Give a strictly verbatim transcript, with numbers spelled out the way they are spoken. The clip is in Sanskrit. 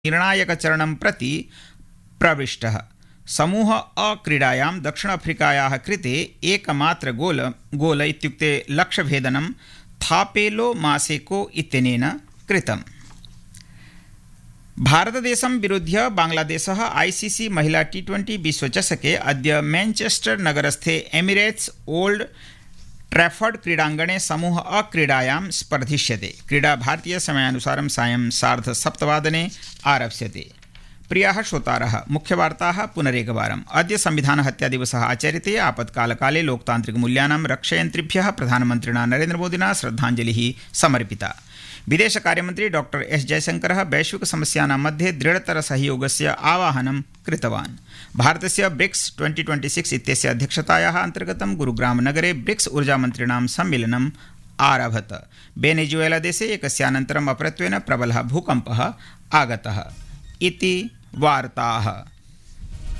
निर्णायकचरणं प्रति प्रविष्टः। समूह अ क्रीडायां दक्षिण अफ्रीकायाः कृते एकमात्र गोल गोल इत्युक्ते लक्ष्यभेदनं थापेलो मासेको इत्यनेन कृतम्। भारतदेशं विरुध्य बांग्लादेशः आईसीसी महिला टी ट्वेंटी विश्वचषके अद्य मैनचेस्टर नगरस्थे एमिरेट्स ओल्ड ट्रैफर्ड क्रीडाङ्गणे समूह अ क्रीडायां स्पर्धिष्यते। क्रीडा भारतीय समयानुसारं सायं सार्धसप्तवादने आरप्स्यते। प्रियाः श्रोतारः, मुख्यवार्ताः पुनरेकवारम्। अद्य संविधानहत्यादिवसः आचर्यते। आपत्कालकाले लोकतान्त्रिकमूल्यानां रक्षयन्त्रिभ्यः प्रधानमन्त्रिणा नरेन्द्रमोदिना श्रद्धाञ्जलिः समर्पिता। विदेशकार्यमन्त्री डॉक्टर एस जयशंकरः वैश्विकसमस्यानां मध्ये दृढतरसहयोगस्य आवाहनं कृतवान्। भारतस्य ब्रिक्स ट्वेंटी ट्वेंटी सिक्स इत्यस्य अध्यक्षतायाः अन्तर्गतं गुरुग्रामनगरे ब्रिक्स ऊर्जामन्त्रिणां सम्मेलनम् आरभत। वेनेजुएलादेशे एकस्यानन्तरम् अपरत्वेन प्रबलः भूकम्पः आगतः इति वार्ताः।